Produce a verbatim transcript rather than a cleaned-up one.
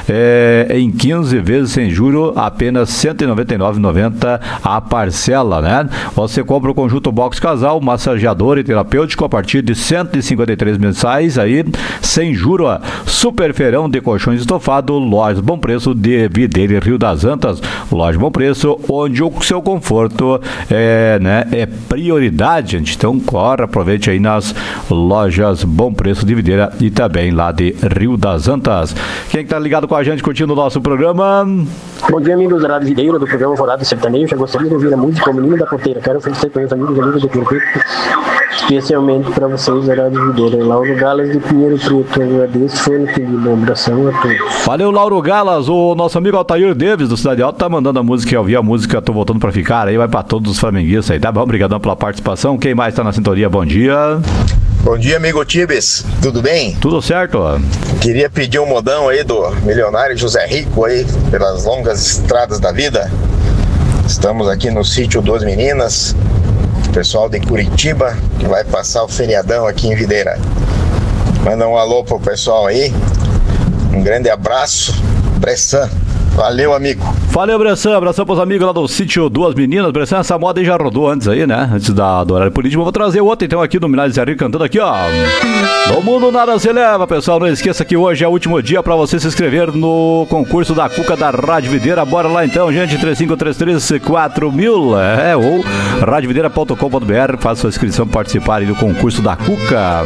é, em quinze vezes sem juro, apenas cento e noventa e nove reais e noventa centavos a parcela, né? Você compra o conjunto box casal, massageador e terapêutico a partir de cento e cinquenta e três mensais, aí, sem juro. Super feirão de colchões estofado, Lojas Bom Preço de Videira e Rio das Antas. Loja Bom Preço, onde o seu conforto é, né, é prioridade, gente. Então corre, aproveite aí nas Lojas Bom Preço de Videira e também lá de Rio das Antas. Quem está ligado com a gente curtindo o nosso programa? Bom dia, amigos da Rádio Videira, do programa Rodado Sertanejo. Já gostaria de ouvir a música O Menino da Porteira. Quero oferecer para os amigos e amigos do Quinteto, especialmente para vocês da Rádio Videira. Lauro Galas de Pinheiro Preto. Eu agradeço, foi no pedido. Um abração a todos. Valeu, Lauro Galas. O nosso amigo Altair Davis do Cidade Alta tá mandando a música. Eu vi a música, tô voltando para ficar aí, vai para todos os flamenguistas aí, tá bom? Obrigadão pela participação. Quem mais tá na sintonia? Bom dia. Bom dia, amigo Tibes, tudo bem? Tudo certo. Queria pedir um modão aí do milionário José Rico aí, pelas longas estradas da vida. Estamos aqui no sítio Duas Meninas, pessoal de Curitiba, que vai passar o feriadão aqui em Videira. Manda um alô pro pessoal aí, um grande abraço, Bressan. Valeu, amigo. Valeu, Bressan. Abração pros amigos lá do sítio Duas Meninas. Bressan, essa moda aí já rodou antes aí, né? Antes da, do horário político. Eu vou trazer outra, então, aqui do Milagre Zé Rico, cantando aqui, ó. No mundo nada se leva, pessoal. Não esqueça que hoje é o último dia pra você se inscrever no concurso da Cuca da Rádio Videira. Bora lá, então, gente. três cinco três três quatro mil. É, ou rádio videira ponto com ponto b r. Faça sua inscrição para participar aí do concurso da Cuca.